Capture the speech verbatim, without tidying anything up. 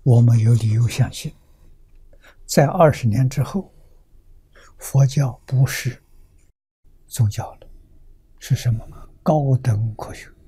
我们有理由相信，在二十年之后，佛教不是宗教了，是什么？高等科学。